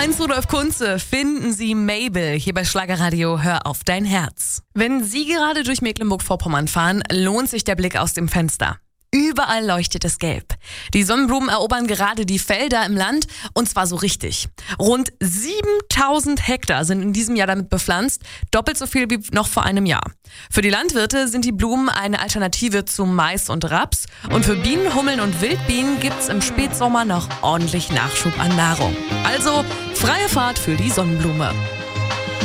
Heinz-Rudolf Kunze, finden Sie Mabel hier bei Schlagerradio Hör auf dein Herz. Wenn Sie gerade durch Mecklenburg-Vorpommern fahren, lohnt sich der Blick aus dem Fenster. Überall leuchtet es gelb. Die Sonnenblumen erobern gerade die Felder im Land und zwar so richtig. Rund 7000 Hektar sind in diesem Jahr damit bepflanzt, doppelt so viel wie noch vor einem Jahr. Für die Landwirte sind die Blumen eine Alternative zu Mais und Raps und für Bienen, Hummeln und Wildbienen gibt's im Spätsommer noch ordentlich Nachschub an Nahrung. Also freie Fahrt für die Sonnenblume.